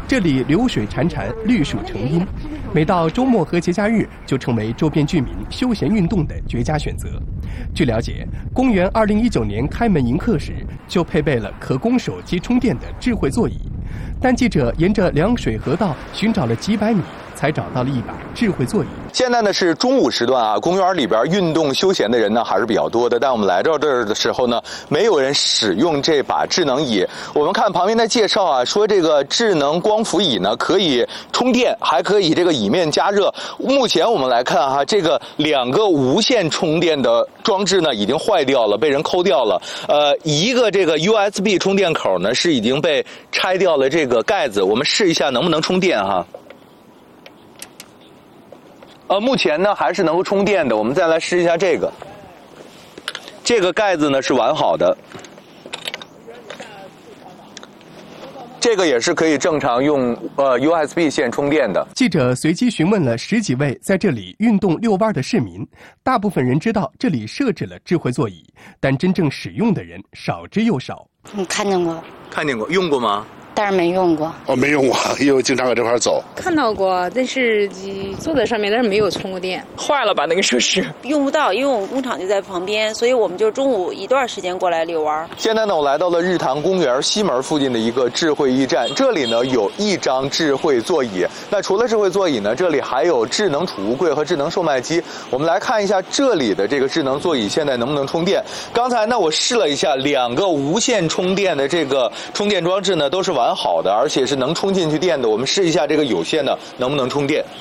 这里流水潺潺，绿树成荫，每到周末和节假日就成为周边居民休闲运动的绝佳选择。据了解，公园2019年开门迎客时就配备了可供手机充电的智慧座椅，但记者沿着凉水河道寻找了几百米，才找到了一把智慧座椅。 现在呢是中午时段啊，公园里边运动休闲的人呢还是比较多的，但我们来到这儿的时候呢，没有人使用这把智能椅。我们看旁边的介绍啊，说这个智能光伏椅呢可以充电，还可以这个椅面加热。目前我们来看哈，这个2个无线充电的装置呢已经坏掉了，被人抠掉了。一个这个 USB 充电口呢是已经被拆掉了这个盖子，我们试一下能不能充电哈。目前呢还是能够充电的，我们再来试一下这个。这个盖子呢是完好的，这个也是可以正常用USB 线充电的。 记者随机询问了10几位在这里运动遛弯的市民，大部分人知道这里设置了智慧座椅，但真正使用的人少之又少。 看见过， 用过吗？ 但是没用过。 没用过，因为我经常搁这块走。 看到过，但是坐在上面，但是没有充过电，坏了吧那个设施？ 用不到，因为我们工厂就在旁边，所以我们就中午一段时间过来遛弯。 现在呢，我来到了日坛公园西门附近的一个智慧驿站，这里呢有1张智慧座椅。那除了智慧座椅呢，这里还有智能储物柜和智能售卖机。我们来看一下这里的这个智能座椅现在能不能充电。刚才呢我试了一下，2个无线充电的这个充电装置呢都是完好的，而且是能充进去电的。我们试一下这个有线的能不能充电。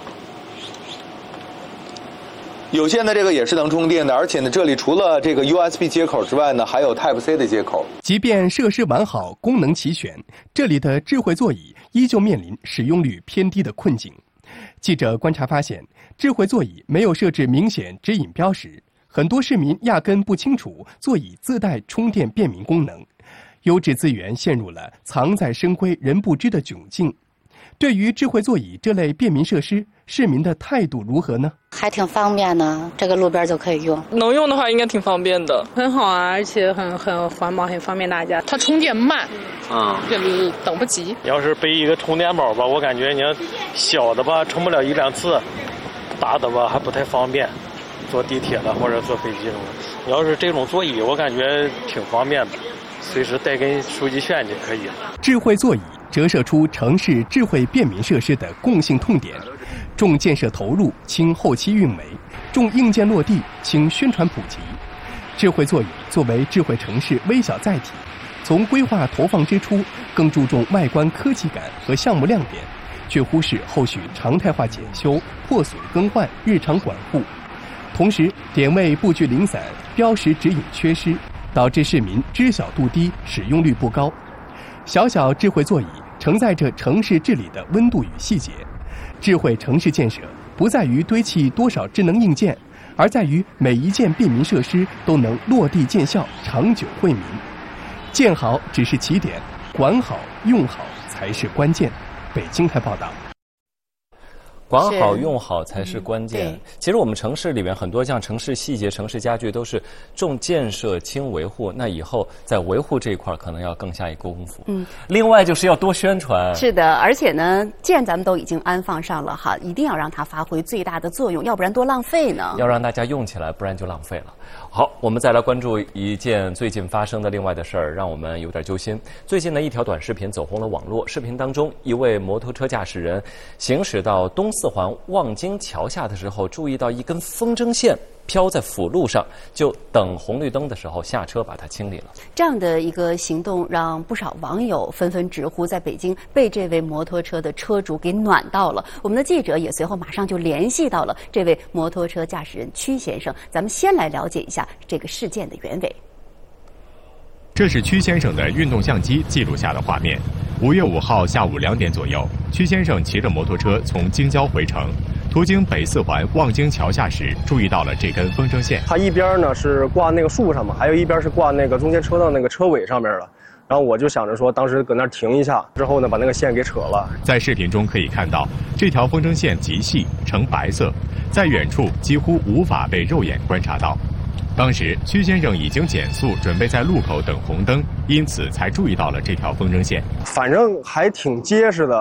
有线的这个也是能充电的，而且呢，这里除了这个 USB 接口之外呢，还有 Type-C 的接口。 即便设施完好，功能齐全，这里的智慧座椅依旧面临使用率偏低的困境。记者观察发现，智慧座椅没有设置明显指引标识，很多市民压根不清楚座椅自带充电便民功能。优质资源陷入了藏在深闺人不知的窘境。对于智慧座椅这类便民设施，市民的态度如何呢？ 还挺方便的，这个路边就可以用。 能用的话应该挺方便的，很好啊，而且很环保，很方便大家。它充电慢，等不及。 要是背一个充电宝吧，我感觉你要小的吧充不了1-2次，大的吧还不太方便，坐地铁了或者坐飞机了。要是这种座椅，我感觉挺方便的。随时带根数据线就可以了。 智慧座椅折射出城市智慧便民设施的共性痛点，重建设投入，轻后期运维；重硬件落地，轻宣传普及。智慧座椅作为智慧城市微小载体，从规划投放之初，更注重外观科技感和项目亮点，却忽视后续常态化检修、破损更换、日常管护。同时，点位布局零散，标识指引缺失，导致市民知晓度低，使用率不高。小小智慧座椅承载着城市治理的温度与细节。智慧城市建设不在于堆砌多少智能硬件，而在于每一件便民设施都能落地见效，长久惠民。建好只是起点，管好用好才是关键。北京台报道。 管好用好才是关键。其实我们城市里面很多像城市细节、城市家具都是重建设轻维护，那以后在维护这一块可能要更下一功夫。另外就是要多宣传。 是的，而且呢，既然咱们都已经安放上了哈，一定要让它发挥最大的作用，要不然多浪费呢。 要让大家用起来，不然就浪费了。好，我们再来关注一件最近发生的另外的事儿，让我们有点揪心。最近呢，一条短视频走红了网络。视频当中，一位摩托车驾驶人行驶到东四环望京桥下的时候，注意到一根风筝线飘在辅路上，就等红绿灯的时候下车把它清理了。 这样的一个行动让不少网友纷纷直呼，在北京被这位摩托车的车主给暖到了。我们的记者也随后马上就联系到了这位摩托车驾驶人曲先生，咱们先来了解一下这个事件的原委。 这是曲先生的运动相机记录下的画面。5月5号下午2点左右，曲先生骑着摩托车从京郊回城，途经北四环望京桥下时，注意到了这根风筝线。 它一边呢是挂那个树上嘛，还有一边是挂那个中间车道那个车尾上面了。然后我就想着说，当时搁那儿停一下，之后呢把那个线给扯了。 在视频中可以看到，这条风筝线极细，呈白色，在远处几乎无法被肉眼观察到。当时曲先生已经减速，准备在路口等红灯，因此才注意到了这条风筝线。 反正还挺结实的。